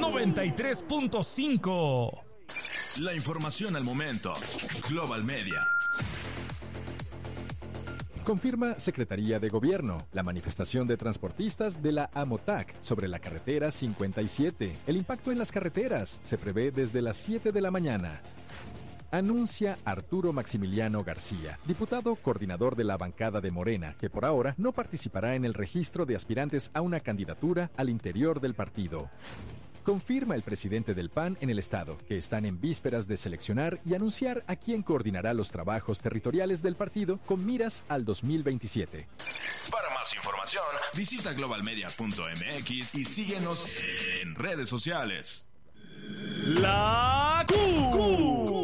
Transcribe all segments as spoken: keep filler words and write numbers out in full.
noventa y tres punto cinco. La información al momento. Global Media. Confirma Secretaría de Gobierno la manifestación de transportistas de la AMOTAC sobre la carretera cincuenta y siete. El impacto en las carreteras se prevé desde las siete de la mañana. Anuncia Arturo Maximiliano García, diputado coordinador de la bancada de Morena, que por ahora no participará en el registro de aspirantes a una candidatura al interior del partido. Confirma el presidente del P A N en el estado que están en vísperas de seleccionar y anunciar a quién coordinará los trabajos territoriales del partido con miras al dos mil veintisiete. Para más información, visita global media punto m x y síguenos en redes sociales. La Q.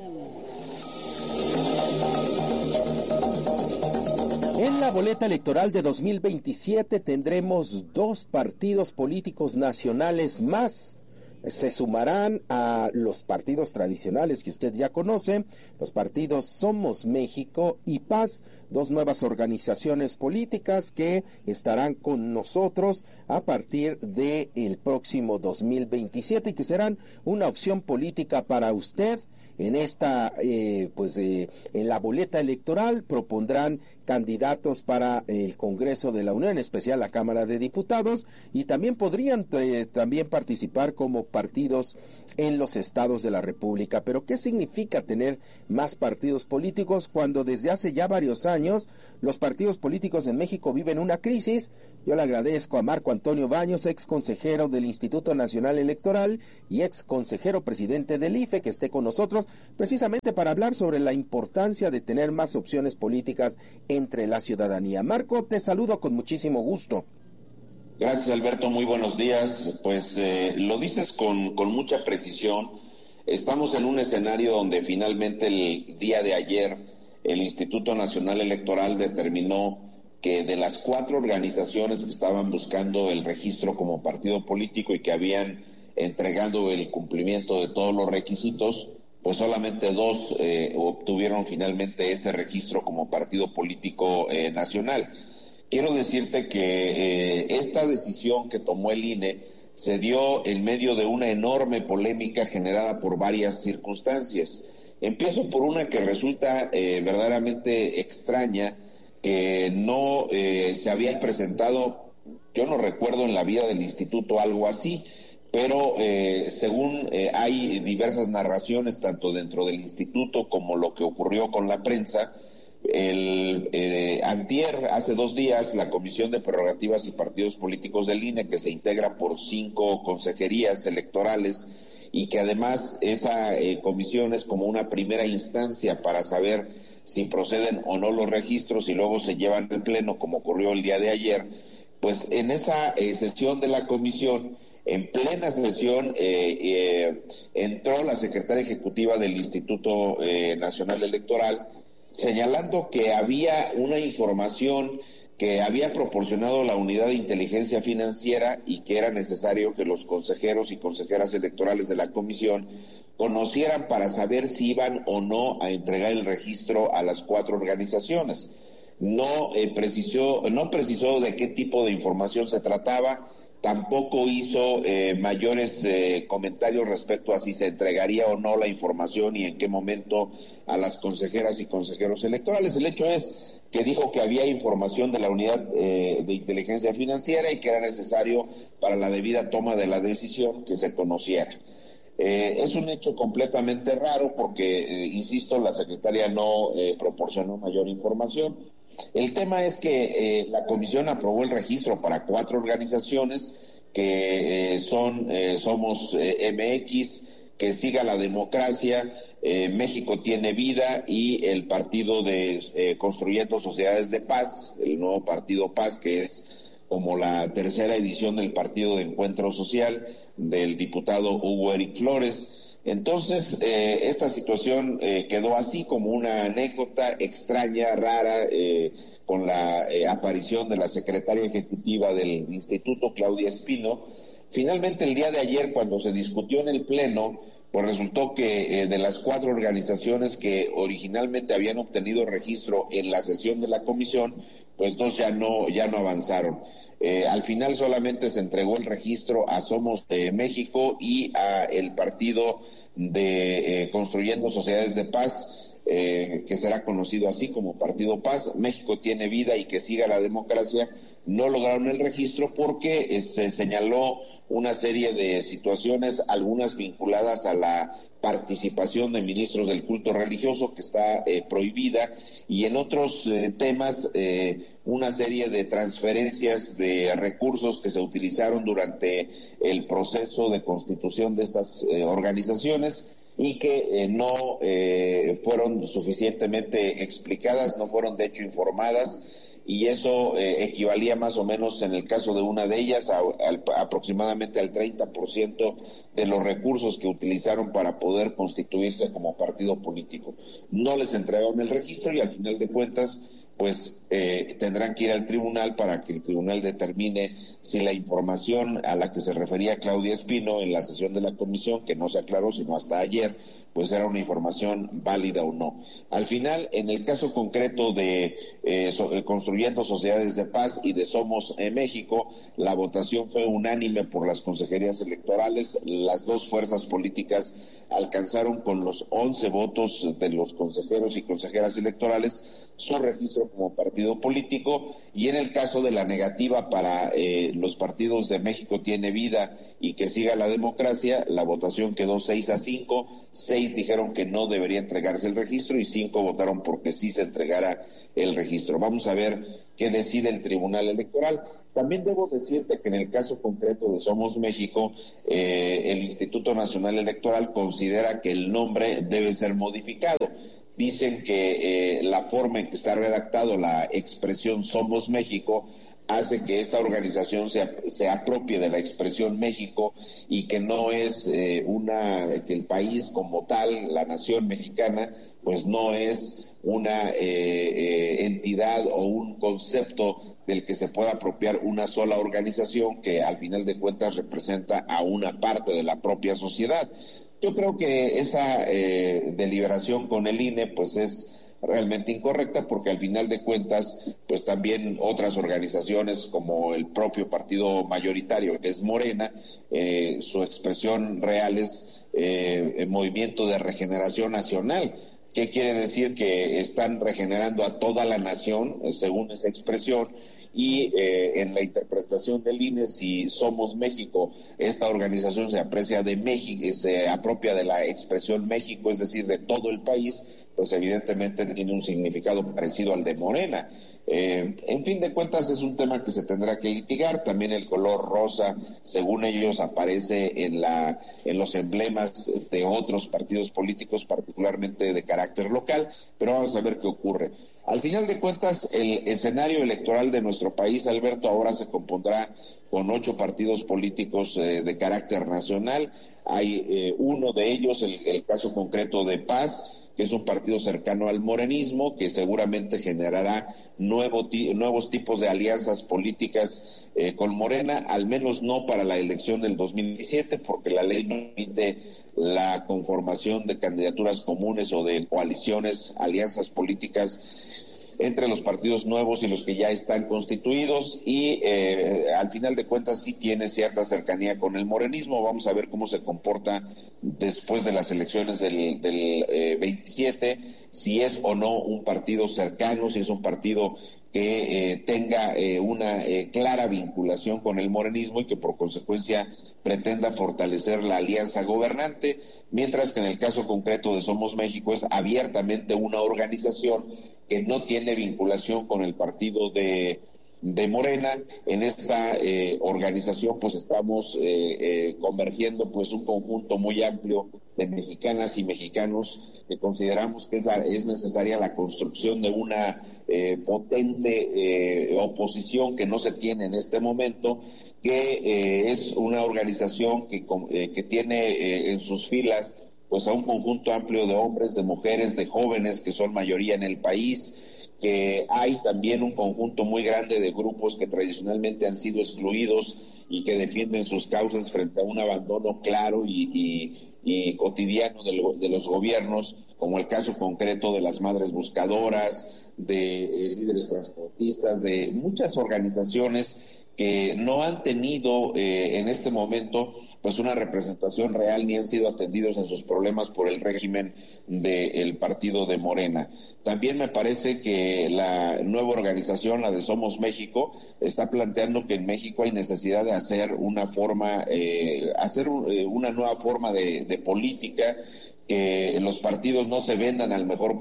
En la boleta electoral de dos mil veintisiete tendremos dos partidos políticos nacionales más. Se sumarán a los partidos tradicionales que usted ya conoce, los partidos Somos México y Paz, dos nuevas organizaciones políticas que estarán con nosotros a partir del próximo dos mil veintisiete y que serán una opción política para usted. En esta, eh, pues, eh, en la boleta electoral propondrán candidatos para el Congreso de la Unión, en especial la Cámara de Diputados, y también podrían eh, también participar como partidos en los estados de la República. Pero ¿qué significa tener más partidos políticos cuando desde hace ya varios años los partidos políticos en México viven una crisis? Yo le agradezco a Marco Antonio Baños, ex consejero del Instituto Nacional Electoral y ex consejero presidente del I F E, que esté con nosotros precisamente para hablar sobre la importancia de tener más opciones políticas entre la ciudadanía. Marco, te saludo con muchísimo gusto. Gracias, Alberto, muy buenos días. Pues eh, lo dices con, con mucha precisión. Estamos en un escenario donde finalmente el día de ayer el Instituto Nacional Electoral determinó que de las cuatro organizaciones que estaban buscando el registro como partido político y que habían entregado el cumplimiento de todos los requisitos, pues solamente dos eh, obtuvieron finalmente ese registro como partido político eh, nacional. Quiero decirte que eh, esta decisión que tomó el I N E se dio en medio de una enorme polémica generada por varias circunstancias. Empiezo por una que resulta eh, verdaderamente extraña, que no eh, se había presentado, yo no recuerdo en la vida del instituto algo así, pero eh, según eh, hay diversas narraciones tanto dentro del instituto como lo que ocurrió con la prensa, el eh, antier, hace dos días, la Comisión de Prerrogativas y Partidos Políticos del I N E, que se integra por cinco consejerías electorales y que además esa eh, comisión es como una primera instancia para saber si proceden o no los registros y luego se llevan al pleno, como ocurrió el día de ayer, pues en esa eh, sesión de la comisión, en plena sesión, eh, eh, entró la secretaria ejecutiva del Instituto eh, Nacional Electoral señalando que había una información que había proporcionado la Unidad de Inteligencia Financiera y que era necesario que los consejeros y consejeras electorales de la comisión conocieran para saber si iban o no a entregar el registro a las cuatro organizaciones. No eh, precisó, no precisó de qué tipo de información se trataba. Tampoco hizo eh, mayores eh, comentarios respecto a si se entregaría o no la información y en qué momento a las consejeras y consejeros electorales. El hecho es que dijo que había información de la Unidad eh, de Inteligencia Financiera y que era necesario para la debida toma de la decisión que se conociera. Eh, es un hecho completamente raro porque, eh, insisto, la secretaria no eh, proporcionó mayor información. El tema es que eh, la comisión aprobó el registro para cuatro organizaciones que eh, son eh, Somos eh, M X, Que Siga la Democracia, eh, México Tiene Vida y el partido de eh, Construyendo Sociedades de Paz, el nuevo partido Paz, que es como la tercera edición del Partido de Encuentro Social del diputado Hugo Eric Flores. Entonces, eh, esta situación eh, quedó así como una anécdota extraña, rara, eh, con la eh, aparición de la secretaria ejecutiva del instituto, Claudia Espino. Finalmente, el día de ayer, cuando se discutió en el Pleno, pues resultó que eh, de las cuatro organizaciones que originalmente habían obtenido registro en la sesión de la comisión, pues dos ya no, ya no avanzaron. Eh, al final solamente se entregó el registro a Somos eh, México y a el partido de eh, Construyendo Sociedades de Paz, eh, que será conocido así como Partido Paz. México Tiene Vida y Que Siga la Democracia no lograron el registro porque eh, se señaló una serie de situaciones, algunas vinculadas a la participación de ministros del culto religioso, que está eh, prohibida, y en otros eh, temas eh, una serie de transferencias de recursos que se utilizaron durante el proceso de constitución de estas eh, organizaciones y que eh, no eh, fueron suficientemente explicadas, no fueron de hecho informadas, y eso eh, equivalía más o menos en el caso de una de ellas a, a, a aproximadamente al treinta por ciento de los recursos que utilizaron para poder constituirse como partido político. No les entregaron el registro y al final de cuentas pues eh, tendrán que ir al tribunal para que el tribunal determine si la información a la que se refería Claudia Espino en la sesión de la comisión, que no se aclaró sino hasta ayer, pues era una información válida o no. Al final, en el caso concreto de eh, so, eh, Construyendo Sociedades de Paz y de Somos eh, México, la votación fue unánime por las consejerías electorales. Las dos fuerzas políticas alcanzaron con los once votos de los consejeros y consejeras electorales su registro como partido político, y en el caso de la negativa para eh, los partidos de México Tiene Vida y Que Siga la Democracia, la votación quedó seis a cinco, seis dijeron que no debería entregarse el registro y cinco votaron porque sí se entregara el registro. Vamos a ver qué decide el Tribunal Electoral. También debo decirte que en el caso concreto de Somos México, eh, el Instituto Nacional Electoral considera que el nombre debe ser modificado. Dicen que eh, la forma en que está redactado la expresión Somos México hace que esta organización se, se apropie de la expresión México y que no es eh, una, que el país como tal, la nación mexicana, pues no es una eh, eh, entidad o un concepto del que se pueda apropiar una sola organización que al final de cuentas representa a una parte de la propia sociedad. Yo creo que esa eh, deliberación con el I N E pues es realmente incorrecta, porque al final de cuentas pues también otras organizaciones como el propio partido mayoritario que es Morena, eh, su expresión real es eh, el Movimiento de Regeneración Nacional. ¿Qué quiere decir? Que están regenerando a toda la nación, eh, según esa expresión, y eh, en la interpretación del I N E, si Somos México, esta organización se aprecia de México, se apropia de la expresión México, es decir, de todo el país, pues evidentemente tiene un significado parecido al de Morena. Eh, en fin de cuentas es un tema que se tendrá que litigar. También el color rosa, según ellos, aparece en la en los emblemas de otros partidos políticos, particularmente de carácter local, pero vamos a ver qué ocurre. Al final de cuentas, el escenario electoral de nuestro país, Alberto, ahora se compondrá con ocho partidos políticos eh, de carácter nacional. Hay eh, uno de ellos, el, el caso concreto de Paz, que es un partido cercano al morenismo, que seguramente generará nuevo ti- nuevos tipos de alianzas políticas eh, con Morena, al menos no para la elección del dos mil diecisiete, porque la ley no permite la conformación de candidaturas comunes o de coaliciones, alianzas políticas entre los partidos nuevos y los que ya están constituidos, y eh, al final de cuentas sí tiene cierta cercanía con el morenismo. Vamos a ver cómo se comporta después de las elecciones del, del eh, veintisiete, si es o no un partido cercano, si es un partido que eh, tenga eh, una eh, clara vinculación con el morenismo y que por consecuencia pretenda fortalecer la alianza gobernante, mientras que en el caso concreto de Somos México es abiertamente una organización que no tiene vinculación con el partido de, de Morena. En esta eh, organización pues estamos eh, eh, convergiendo pues un conjunto muy amplio de mexicanas y mexicanos que consideramos que es, la, es necesaria la construcción de una eh, potente eh, oposición que no se tiene en este momento, que eh, es una organización que, eh, que tiene eh, en sus filas pues a un conjunto amplio de hombres, de mujeres, de jóvenes que son mayoría en el país, que hay también un conjunto muy grande de grupos que tradicionalmente han sido excluidos y que defienden sus causas frente a un abandono claro y, y, y cotidiano de, lo, de los gobiernos, como el caso concreto de las Madres Buscadoras, de eh, líderes transportistas, de muchas organizaciones que no han tenido eh, en este momento pues una representación real ni han sido atendidos en sus problemas por el régimen del partido de Morena. También me parece que la nueva organización, la de Somos México, está planteando que en México hay necesidad de hacer una forma, eh, hacer eh, una nueva forma de, de política, que los partidos no se vendan al mejor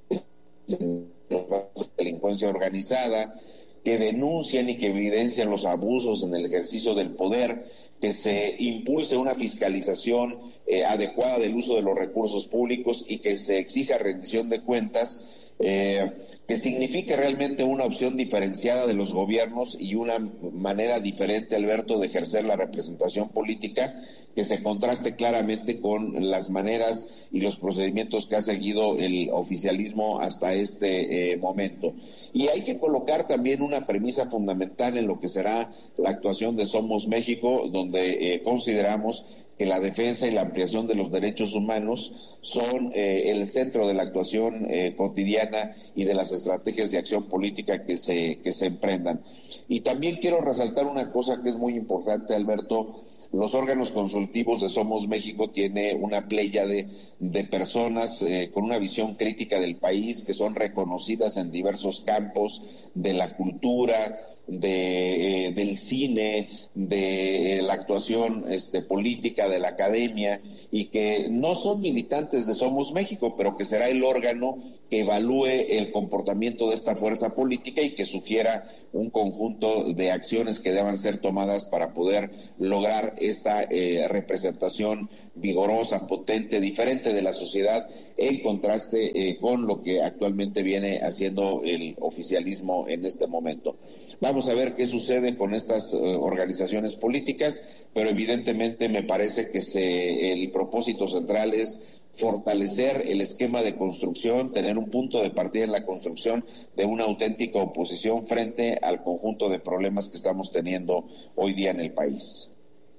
de delincuencia organizada, que denuncien y que evidencien los abusos en el ejercicio del poder, que se impulse una fiscalización eh, adecuada del uso de los recursos públicos y que se exija rendición de cuentas, eh, que signifique realmente una opción diferenciada de los gobiernos y una manera diferente, Alberto, de ejercer la representación política, que se contraste claramente con las maneras y los procedimientos que ha seguido el oficialismo hasta este eh, momento. Y hay que colocar también una premisa fundamental en lo que será la actuación de Somos México, donde eh, consideramos que la defensa y la ampliación de los derechos humanos son eh, el centro de la actuación eh, cotidiana y de las estrategias de acción política que se, que se emprendan. Y también quiero resaltar una cosa que es muy importante, Alberto. Los órganos consultivos de Somos México tiene una pléyade de personas eh, con una visión crítica del país, que son reconocidas en diversos campos de la cultura, de eh, del cine, de eh, la actuación este, política, de la academia, y que no son militantes de Somos México, pero que será el órgano que evalúe el comportamiento de esta fuerza política y que sugiera un conjunto de acciones que deban ser tomadas para poder lograr esta eh, representación vigorosa, potente, diferente de la sociedad, en contraste eh, con lo que actualmente viene haciendo el oficialismo en este momento. Vamos a ver qué sucede con estas eh, organizaciones políticas, pero evidentemente me parece que se, el propósito central es fortalecer el esquema de construcción, tener un punto de partida en la construcción de una auténtica oposición frente al conjunto de problemas que estamos teniendo hoy día en el país.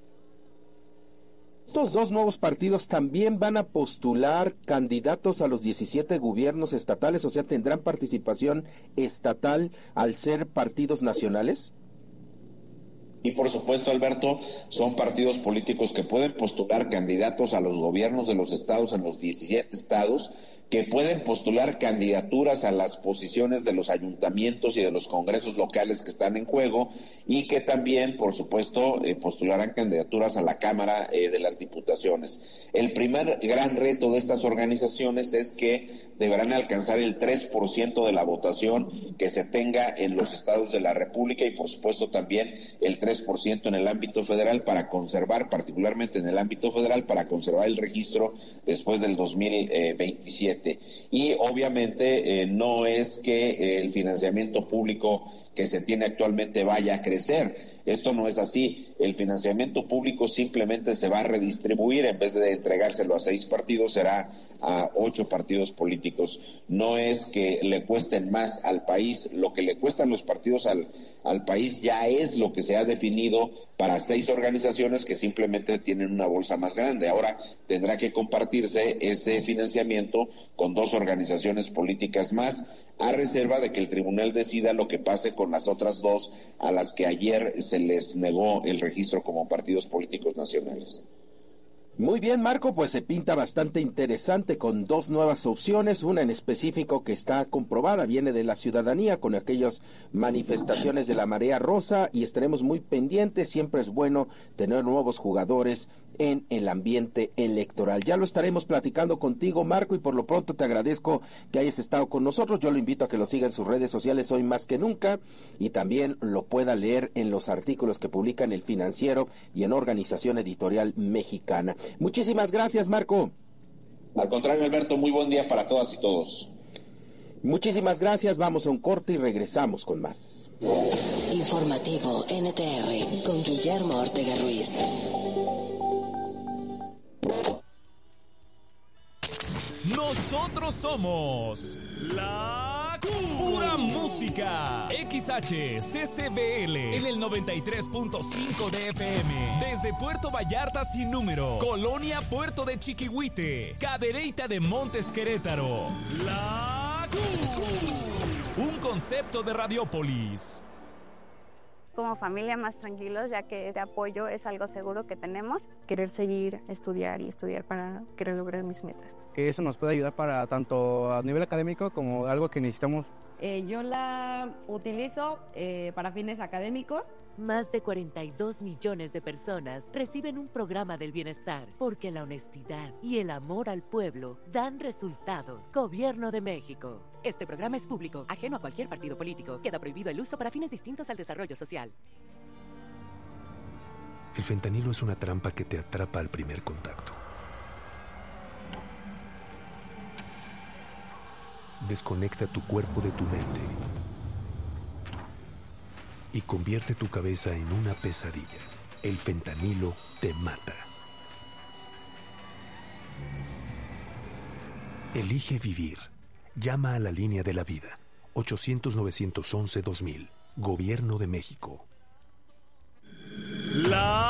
Estos dos nuevos partidos también van a postular candidatos a los diecisiete gobiernos estatales, o sea, ¿tendrán participación estatal al ser partidos nacionales? Y por supuesto, Alberto, son partidos políticos que pueden postular candidatos a los gobiernos de los estados en los diecisiete estados, que pueden postular candidaturas a las posiciones de los ayuntamientos y de los congresos locales que están en juego, y que también, por supuesto, eh, postularán candidaturas a la Cámara eh, de las Diputaciones. El primer gran reto de estas organizaciones es que deberán alcanzar el tres por ciento de la votación que se tenga en los estados de la República y, por supuesto, también el tres por ciento en el ámbito federal para conservar, particularmente en el ámbito federal, para conservar el registro después del dos mil veintisiete. Y obviamente eh, no es que eh, el financiamiento público que se tiene actualmente vaya a crecer. Esto no es así. El financiamiento público simplemente se va a redistribuir. En vez de entregárselo a seis partidos, será a ocho partidos políticos. No es que le cuesten más al país. Lo que le cuestan los partidos al, al país ya es lo que se ha definido para seis organizaciones que simplemente tienen una bolsa más grande. Ahora tendrá que compartirse ese financiamiento con dos organizaciones políticas más, a reserva de que el tribunal decida lo que pase con las otras dos a las que ayer se les negó el registro como partidos políticos nacionales. Muy bien, Marco, pues se pinta bastante interesante con dos nuevas opciones, una en específico que está comprobada, viene de la ciudadanía con aquellas manifestaciones de la marea rosa, y estaremos muy pendientes. Siempre es bueno tener nuevos jugadores en el ambiente electoral. Ya lo estaremos platicando contigo, Marco, y por lo pronto te agradezco que hayas estado con nosotros. Yo lo invito a que lo siga en sus redes sociales hoy más que nunca, y también lo pueda leer en los artículos que publica en El Financiero y en Organización Editorial Mexicana. Muchísimas gracias, Marco. Al contrario, Alberto, muy buen día para todas y todos. Muchísimas gracias, vamos a un corte y regresamos con más. Informativo N T R con Guillermo Ortega Ruiz. Nosotros somos la Pura música. X H C C B L en el noventa y tres punto cinco de F M. Desde Puerto Vallarta sin número. Colonia Puerto de Chiquihuite. Cadereyta de Montes Querétaro. La Q. Un concepto de Radiópolis. Como familia más tranquilos, ya que este apoyo es algo seguro que tenemos. Querer seguir, estudiar y estudiar para querer lograr mis metas. Que eso nos puede ayudar para tanto a nivel académico como algo que necesitamos. Eh, yo la utilizo eh, para fines académicos. Más de cuarenta y dos millones de personas reciben un programa del bienestar porque la honestidad y el amor al pueblo dan resultados. Gobierno de México. Este programa es público, ajeno a cualquier partido político. Queda prohibido el uso para fines distintos al desarrollo social. El fentanilo es una trampa que te atrapa al primer contacto. Desconecta tu cuerpo de tu mente y convierte tu cabeza en una pesadilla. El fentanilo te mata. Elige vivir. Llama a la línea de la vida. ochocientos, novecientos once, dos mil. Gobierno de México. La